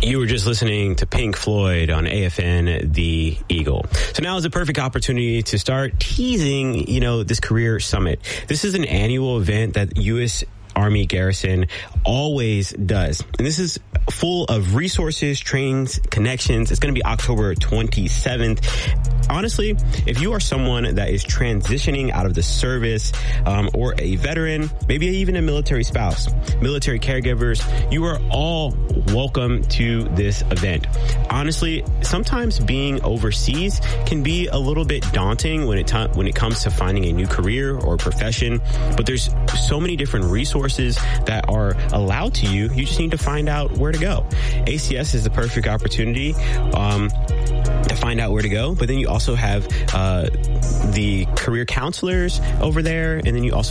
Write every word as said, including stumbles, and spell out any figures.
You were just listening to Pink Floyd on A F N, The Eagle. So now is a perfect opportunity to start teasing, you know, this career summit. This is an annual event that U S Army Garrison always does. And this is full of resources, trainings, connections. It's going to be October twenty-seventh. Honestly, if you are someone that is transitioning out of the service, um, or a veteran, maybe even a military spouse, military caregivers, you are all welcome to this event. Honestly, sometimes being overseas can be a little bit daunting when it t- when it comes to finding a new career or profession, but there's so many different resources that are allowed to you. You just need to find out where to go. A C S is the perfect opportunity um, to find out where to go, but then you also have uh, the career counselors over there, and then you also